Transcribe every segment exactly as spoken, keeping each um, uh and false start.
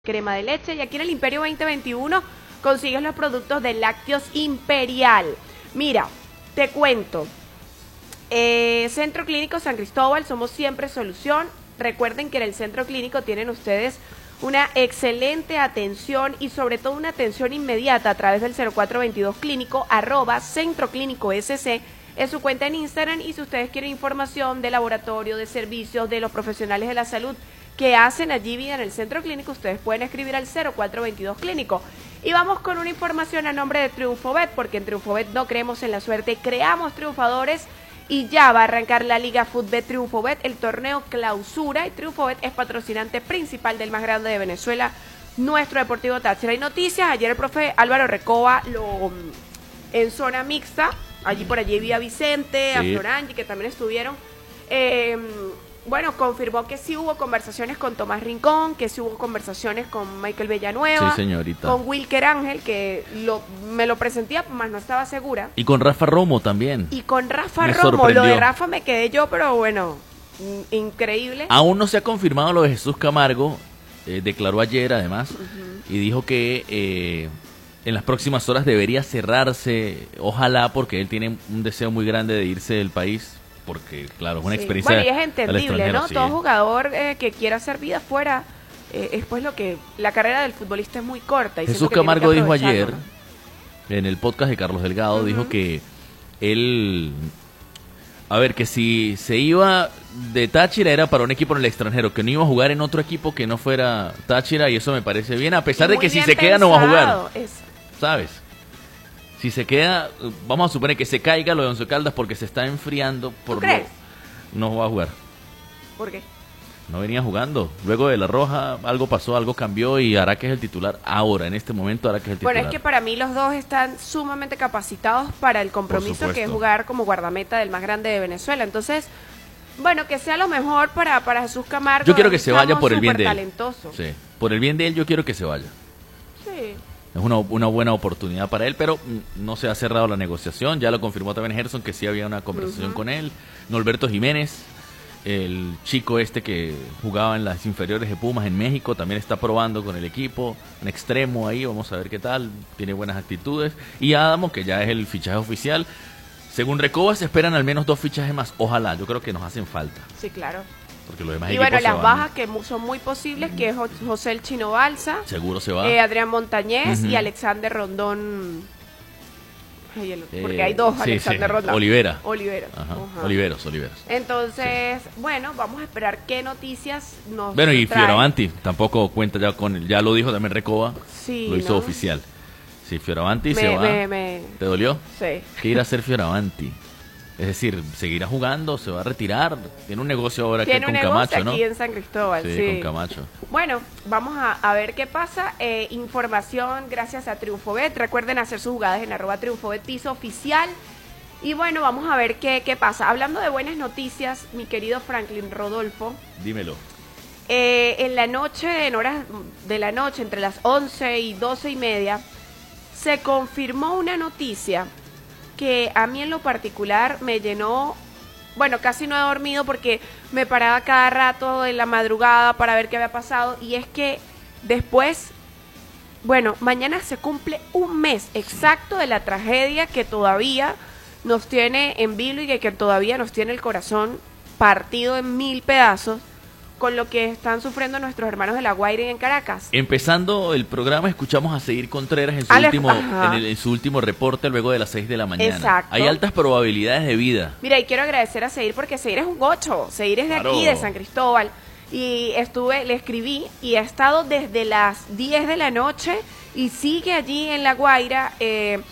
crema de leche, y aquí en el Imperio veinte veintiuno consigues los productos de Lácteos Imperial. Mira, te cuento, eh, Centro Clínico San Cristóbal, somos siempre solución. Recuerden que en el Centro Clínico tienen ustedes una excelente atención y sobre todo una atención inmediata a través del cero cuatro veintidós clínico arroba Centro Clínico S C. Es su cuenta en Instagram, y si ustedes quieren información de laboratorio, de servicios, de los profesionales de la salud que hacen allí vida en el Centro Clínico, ustedes pueden escribir al cero cuatro veintidós clínico. Y vamos con una información a nombre de TriunfoBet, porque en TriunfoBet no creemos en la suerte, creamos triunfadores, y ya va a arrancar la Liga Fútbol TriunfoBet, el torneo clausura, y TriunfoBet es patrocinante principal del más grande de Venezuela, nuestro Deportivo Táchira. Hay noticias, ayer el profe Álvaro Recoba lo en zona mixta, allí por allí vi a Vicente, sí, a Florangi, que también estuvieron, eh, bueno, confirmó que sí hubo conversaciones con Tomás Rincón, que sí hubo conversaciones con Michael Villanueva, sí, señorita, con Wilker Ángel, que lo, me lo presentía, más no estaba segura. Y con Rafa Romo también. Y con Rafa me Romo, sorprendió. Lo de Rafa me quedé yo, pero bueno, increíble. Aún no se ha confirmado lo de Jesús Camargo, eh, declaró ayer además, Uh-huh. y dijo que eh, en las próximas horas debería cerrarse, ojalá, porque él tiene un deseo muy grande de irse del país. Porque, claro, es una Sí. experiencia. Bueno, y es entendible, ¿no? Sí. Todo jugador eh, que quiera hacer vida fuera, eh, es pues lo que. La carrera del futbolista es muy corta. Y Jesús que Camargo que dijo ayer, ¿no? en el podcast de Carlos Delgado, uh-huh. dijo que él. A ver, que si se iba de Táchira era para un equipo en el extranjero, que no iba a jugar en otro equipo que no fuera Táchira, y eso me parece bien, a pesar de que si se queda no va a jugar. Es... ¿Sabes? Si se queda, vamos a suponer que se caiga lo de Once Caldas porque se está enfriando. Por ¿Tú crees? Lo, no va a jugar. ¿Por qué? No venía jugando. Luego de La Roja, algo pasó, algo cambió, y Araque es el titular. Ahora, en este momento, Araque es el titular. Bueno, es que para mí los dos están sumamente capacitados para el compromiso que es jugar como guardameta del más grande de Venezuela. Entonces, bueno, que sea lo mejor para, para Jesús Camargo. Yo quiero que se vaya por el bien de él. Talentoso. Sí, por el bien de él yo quiero que se vaya. Sí. Es una, una buena oportunidad para él, pero no se ha cerrado la negociación. Ya lo confirmó también Gerson, que sí había una conversación uh-huh. con él. Norberto Jiménez, el chico este que jugaba en las inferiores de Pumas en México, también está probando con el equipo. Un extremo ahí, vamos a ver qué tal. Tiene buenas actitudes. Y Adamo, que ya es el fichaje oficial. Según Recoba, se esperan al menos dos fichajes más. Ojalá, yo creo que nos hacen falta. Sí, claro. Porque los demás y bueno, las van... bajas que son muy posibles, que es José el Chino Balsa, seguro se va, eh, Adrián Montañez uh-huh. y Alexander Rondón. Ay, el, porque eh, hay dos sí, Alexander sí. Rondón. Olivera. Olivera. Ajá. Uh-huh. Oliveros, Oliveros. Entonces, sí. bueno, vamos a esperar qué noticias nos Bueno, y traen. Fioravanti tampoco cuenta ya con él. Ya lo dijo también Recoba. Sí, lo hizo ¿no? oficial. Sí, Fioravanti me, se va. Me, me... ¿Te dolió? Sí. ¿Qué irá a hacer Fioravanti? Es decir, ¿seguirá jugando? ¿Se va a retirar? Tiene un negocio ahora que con Camacho, ¿no? Aquí en San Cristóbal, sí, sí. con Camacho. Bueno, vamos a, a ver qué pasa. Eh, información gracias a TriunfoBet. Recuerden hacer sus jugadas en arroba TriunfoBet piso oficial. Y bueno, vamos a ver qué, qué pasa. Hablando de buenas noticias, mi querido Franklin Rodolfo. Dímelo. Eh, en la noche, en horas de la noche, entre las once y doce y media, se confirmó una noticia que a mí en lo particular me llenó, bueno, casi no he dormido porque me paraba cada rato en la madrugada para ver qué había pasado, y es que después, bueno, mañana se cumple un mes exacto de la tragedia que todavía nos tiene en vilo y que, que todavía nos tiene el corazón partido en mil pedazos, con lo que están sufriendo nuestros hermanos de La Guaira y en Caracas. Empezando el programa, escuchamos a Seir Contreras en su, Ale, último, en, el, en su último reporte luego de las seis de la mañana. Exacto. Hay altas probabilidades de vida. Mira, y quiero agradecer a Seir porque Seir es un gocho. Seir es de claro. aquí, de San Cristóbal. Y estuve, le escribí y ha estado desde las diez de la noche y sigue allí en La Guaira. Eh,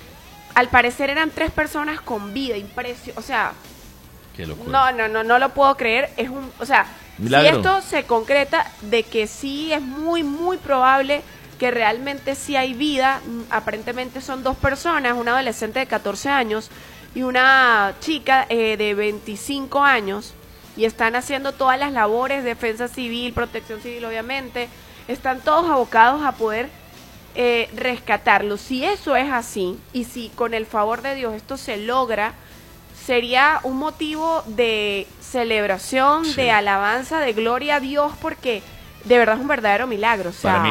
al parecer eran tres personas con vida, impresionante. O sea, qué locura. No, no, no, no lo puedo creer. Es un, o sea, milagro. Si esto se concreta, de que sí es muy, muy probable que realmente sí hay vida. Aparentemente son dos personas, una adolescente de catorce años y una chica eh, de veinticinco años, y están haciendo todas las labores, defensa civil, protección civil, obviamente. Están todos abocados a poder eh, rescatarlos. Si eso es así, y si con el favor de Dios esto se logra, sería un motivo de celebración, sí. de alabanza, de gloria a Dios, porque de verdad es un verdadero milagro. O sea, Para mí